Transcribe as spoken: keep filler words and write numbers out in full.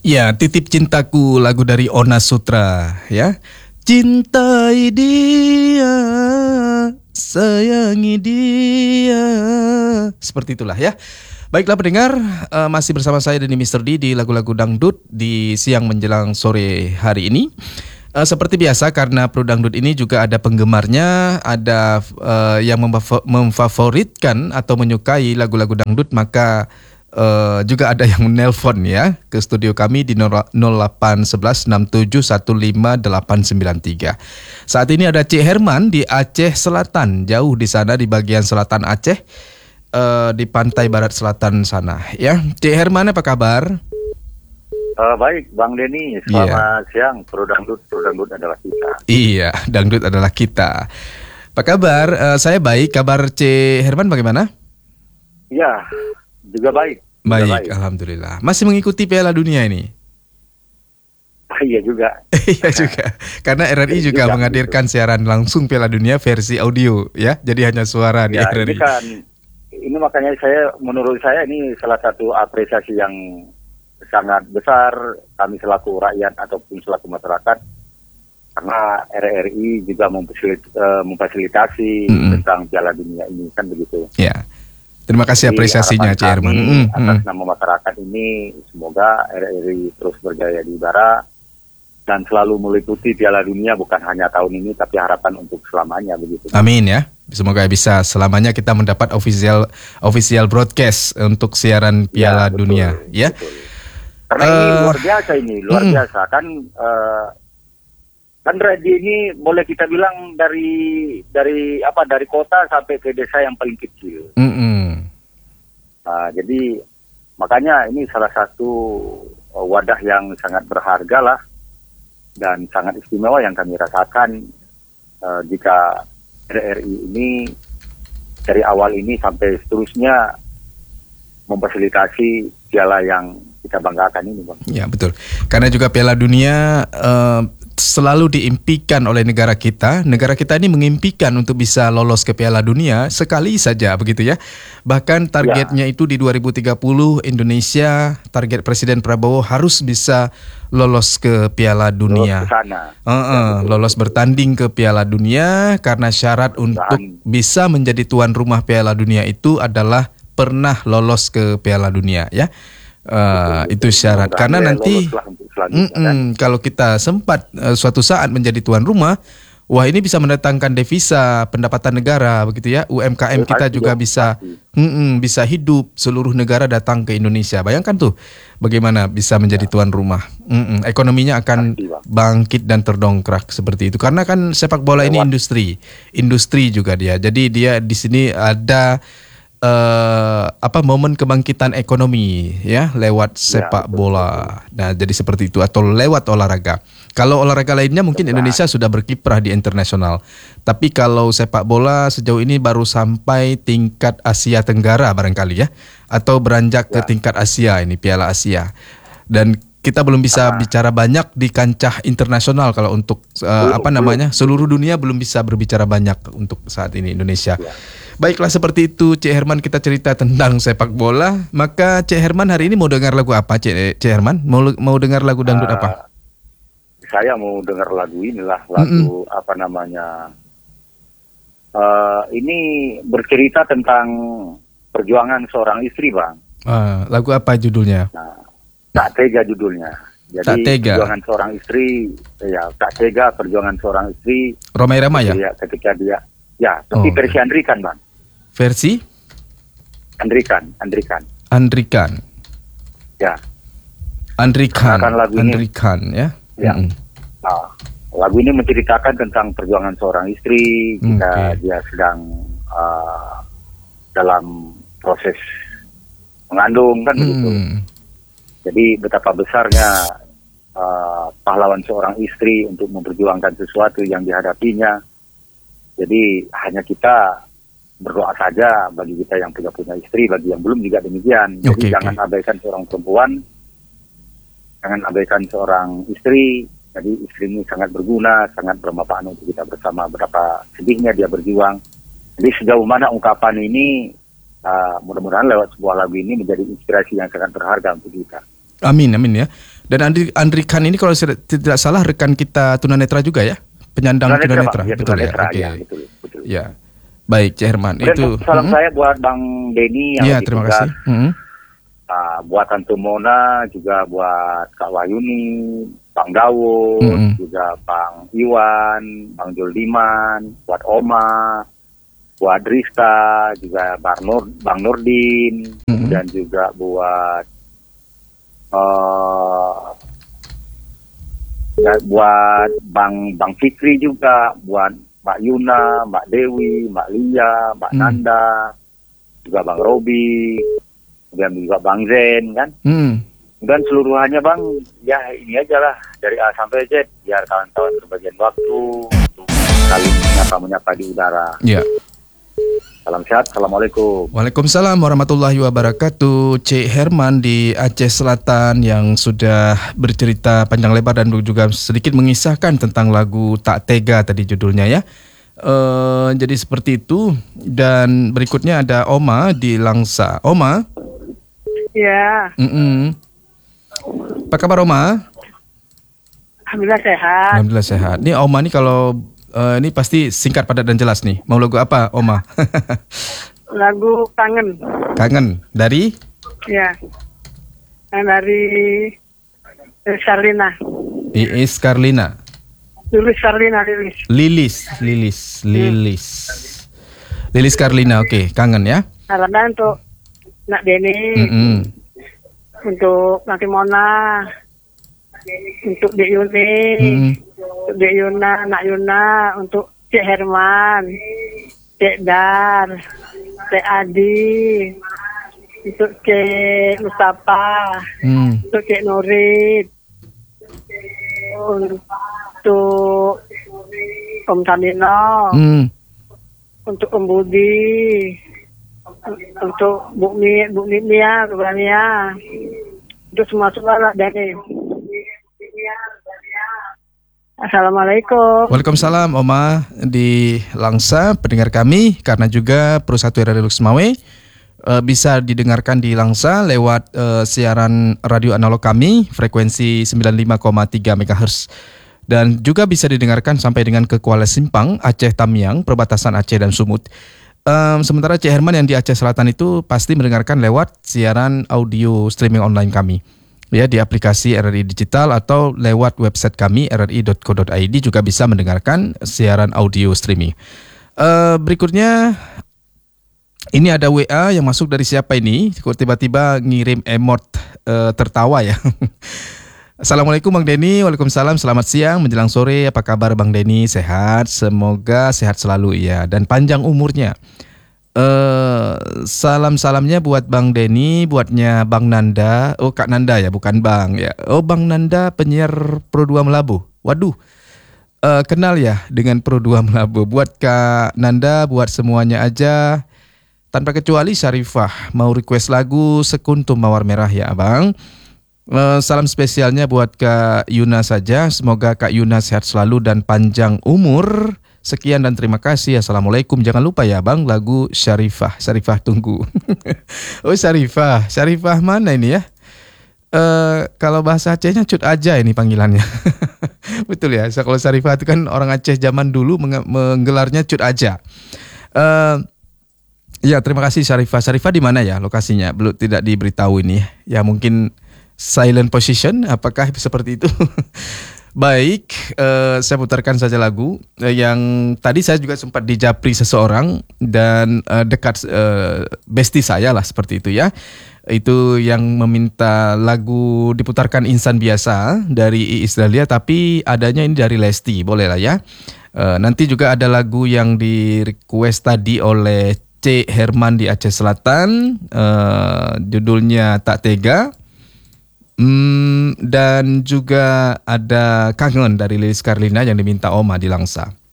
Ya, Titip Cintaku, lagu dari Ona Sutra, ya. Cintai dia, sayangi dia. Seperti itulah ya. Baiklah pendengar, uh, masih bersama saya Denny Mister D di lagu-lagu dangdut di siang menjelang sore hari ini. Uh, seperti biasa, karena Pro Dangdut ini juga ada penggemarnya, ada uh, yang memfavo- memfavoritkan atau menyukai lagu-lagu dangdut, maka Uh, juga ada yang menelpon ya ke studio kami di nol delapan satu satu enam tujuh satu lima delapan sembilan tiga. Saat ini ada Cik Herman di Aceh Selatan, jauh di sana di bagian selatan Aceh, uh, di pantai barat selatan sana ya. Cik Herman, apa kabar? Uh, baik, Bang Denny. Selamat yeah. siang. Pro Dangdut, Pro Dangdut adalah kita. Iya, dangdut adalah kita. Apa kabar? Uh, saya baik. Kabar Cik Herman bagaimana? Iya. Juga baik. Baik, juga baik, alhamdulillah. Masih mengikuti Piala Dunia ini? Iya juga. Iya juga. Karena R R I juga, juga menghadirkan gitu. Siaran langsung Piala Dunia versi audio, ya. Jadi hanya suara di ya, R R I. Ini kan, ini makanya saya, menurut saya ini salah satu apresiasi yang sangat besar kami selaku rakyat ataupun selaku masyarakat, karena R R I juga memfasilit, uh, memfasilitasi mm-hmm. tentang Piala Dunia ini, kan begitu. Ya. Terima kasih apresiasinya, Cik Herman. Mm, atas mm. nama masyarakat ini, semoga R R I terus berjaya di udara dan selalu meliputi Piala Dunia, bukan hanya tahun ini, tapi harapan untuk selamanya begitu. Amin ya. Semoga bisa selamanya kita mendapat official official broadcast untuk siaran Piala ya, betul, Dunia, ya. Betul. Karena uh, ini luar biasa ini, luar mm. biasa kan. Uh, kan radio ini boleh kita bilang dari dari apa dari kota sampai ke desa yang paling kecil. Mm-hmm. Nah, jadi makanya ini salah satu wadah yang sangat berharga lah dan sangat istimewa yang kami rasakan uh, jika R R I ini dari awal ini sampai seterusnya memfasilitasi piala yang kita banggakan ini, Bang. Ya, betul. Karena juga Piala Dunia uh, selalu diimpikan oleh negara kita. Negara kita ini mengimpikan untuk bisa lolos ke Piala Dunia sekali saja, begitu ya. Bahkan targetnya ya. itu di dua ribu tiga puluh Indonesia, target Presiden Prabowo harus bisa lolos ke Piala Dunia. Lolos ke sana. Uh, uh, lolos bertanding ke Piala Dunia, karena syarat Dan. untuk bisa menjadi tuan rumah Piala Dunia itu adalah pernah lolos ke Piala Dunia, ya. Uh, itu syarat. Karena nanti kan? kalau kita sempat uh, suatu saat menjadi tuan rumah, wah ini bisa mendatangkan devisa pendapatan negara, begitu ya. U M K M kita juga bisa mm-mm, bisa hidup, seluruh negara datang ke Indonesia. Bayangkan tuh bagaimana bisa menjadi tuan rumah. Mm-mm, ekonominya akan bangkit dan terdongkrak seperti itu. Karena kan sepak bola ini industri, industri juga dia. Jadi dia di sini ada Uh, apa momen kebangkitan ekonomi ya lewat sepak ya, bola. Nah, jadi seperti itu atau lewat olahraga. Kalau olahraga lainnya mungkin Betul. Indonesia sudah berkiprah di internasional. Tapi kalau sepak bola sejauh ini baru sampai tingkat Asia Tenggara barangkali ya, atau beranjak ya. ke tingkat Asia ini Piala Asia. Dan kita belum bisa ah. bicara banyak di kancah internasional kalau untuk uh, belum, apa namanya belum. seluruh dunia belum bisa berbicara banyak untuk saat ini Indonesia. Ya. Baiklah, seperti itu Cik Herman, kita cerita tentang sepak bola. Maka Cik Herman hari ini mau dengar lagu apa, Cik, Cik Herman? Mau mau dengar lagu dangdut uh, apa? Saya mau dengar lagu inilah, lagu Mm-mm. apa namanya? Uh, ini bercerita tentang perjuangan seorang istri, Bang. Uh, lagu apa judulnya? Nah, Tak Tega judulnya. Jadi tak tega. Perjuangan seorang istri, ya Tak Tega, perjuangan seorang istri. Romai Rama ya? Ketika dia, ya, tapi oh, versi okay. Andrikan, Bang. Versi? Andrikan, Andrikan. Andrikan. Ya. Andrikan. Lagu Andrikan, ini, ya. Ya. Mm-hmm. Nah, lagu ini menceritakan tentang perjuangan seorang istri jika okay. dia sedang uh, dalam proses mengandung, kan mm. begitu. Jadi betapa besarnya uh, pahlawan seorang istri untuk memperjuangkan sesuatu yang dihadapinya. Jadi hanya kita berdoa saja bagi kita yang punya punya istri, bagi yang belum juga demikian. Jadi okay, jangan okay. abaikan seorang perempuan, jangan abaikan seorang istri. Jadi istri ini sangat berguna, sangat bermanfaat untuk kita bersama. Betapa sedihnya dia berjuang. Jadi sejauh mana ungkapan ini, uh, mudah-mudahan lewat sebuah lagu ini menjadi inspirasi yang sangat berharga untuk kita. Amin, amin ya. Dan Andri, Andri Khan ini kalau saya tidak salah rekan kita tunanetra juga ya? Penyandang tunanetra, ya, betul tunanetra, ya? Oke. Ya, betul, betul. Ya. Baik, Cik Herman. Dan itu salam hmm. saya buat Bang Denny yang ya, lagi terima tugas. kasih. Hmm. Uh, buat Tante Mona, juga buat Kak Wayuni, Bang Dawud, mm-hmm. juga Bang Iwan, Bang Juldiman, buat Oma, buat Rizka, juga Bang, Nur, Bang Nurdin, mm-hmm. dan juga buat uh, ya, buat Bang Bang Fikri juga, buat Mbak Yuna, Mbak Dewi, Mbak Lia, Mbak mm. Nanda, juga Bang Robi, dan juga Bang Zen kan. Hmm. Dan seluruhannya Bang, ya ini aja lah dari A sampai Z, biar kawan-kawan berbagian waktu untuk saling menyapa-menyapa di udara. Ya. Salam sehat, Assalamualaikum. Waalaikumsalam warahmatullahi wabarakatuh. Cik Herman di Aceh Selatan yang sudah bercerita panjang lebar dan juga sedikit mengisahkan tentang lagu Tak Tega tadi judulnya ya. Uh, jadi seperti itu. Dan berikutnya ada Oma di Langsa. Oma? Ya. Mm-mm. Apa kabar Oma? Alhamdulillah sehat. Alhamdulillah sehat. Nih Oma nih kalau uh, ini pasti singkat, padat dan jelas nih. Mau lagu apa Oma? Lagu Kangen. Kangen dari? Ya. Dari Lilis Karlina. Lilis Karlina. Lilis Karlina, Lilis. Lilis, Lilis, Lilis. Hmm. Lilis Karlina, oke. Okay. Kangen ya. Harapan untuk Nak Denny, mm-hmm. untuk Nanti Mona, untuk Dek Yuni, mm-hmm. untuk Dek Yuna, Nak Yuna, untuk Cik Herman, Cik Dar, Cik Adi, untuk Cik Mustafa, mm. untuk Cik Nurid, untuk Om Sandino, mm. untuk Om Budi, untuk Bu Mi, Bu Mia, Bu Mia, untuk semua semua dari. Assalamualaikum. Waalaikumsalam Oma di Langsa, pendengar kami karena juga Pro satu Radio Luxmawe uh, bisa didengarkan di Langsa lewat uh, siaran radio analog kami frekuensi sembilan puluh lima koma tiga megahertz dan juga bisa didengarkan sampai dengan ke Kuala Simpang, Aceh Tamiang, perbatasan Aceh dan Sumut. Um, sementara Cik Herman yang di Aceh Selatan itu pasti mendengarkan lewat siaran audio streaming online kami. Ya, di aplikasi R R I Digital atau lewat website kami r r i dot co dot i d juga bisa mendengarkan siaran audio streaming. Uh, berikutnya ini ada W A yang masuk dari siapa ini? Kok tiba-tiba ngirim emot uh, tertawa ya. Assalamualaikum Bang Denny. Waalaikumsalam, selamat siang menjelang sore. Apa kabar Bang Denny? Sehat? Semoga sehat selalu ya dan panjang umurnya. Uh, salam-salamnya buat Bang Denny, buatnya Bang Nanda. Oh Kak Nanda ya, bukan Bang ya. Oh Bang Nanda penyiar Pro dua Melabu. Waduh, uh, kenal ya dengan Pro dua Melabu. Buat Kak Nanda, buat semuanya aja. Tanpa kecuali Syarifah mau request lagu Sekuntum Mawar Merah ya Abang. Uh, salam spesialnya buat Kak Yuna saja. Semoga Kak Yuna sehat selalu dan panjang umur. Sekian dan terima kasih. Assalamualaikum. Jangan lupa ya Bang, lagu Syarifah. Syarifah tunggu. Oh Syarifah. Syarifah mana ini ya? Uh, kalau bahasa Acehnya cut aja ini panggilannya. Betul ya. So, kalau Syarifah itu kan orang Aceh zaman dulu meng- menggelarnya cut aja. Uh, ya terima kasih Syarifah. Syarifah di mana ya lokasinya? Belum tidak diberitahu ini. Ya mungkin silent position. Apakah seperti itu? Baik, uh, saya putarkan saja lagu uh, yang tadi saya juga sempat dijapri seseorang dan uh, dekat uh, bestie saya lah seperti itu ya. Itu yang meminta lagu diputarkan Insan Biasa dari Iis Dahlia, tapi adanya ini dari Lesti, boleh lah ya. Uh, nanti juga ada lagu yang di request tadi oleh C. Herman di Aceh Selatan, uh, judulnya Tak Tega. Hmm, dan juga ada Kangen dari Lilis Karlina yang diminta Oma di Langsa.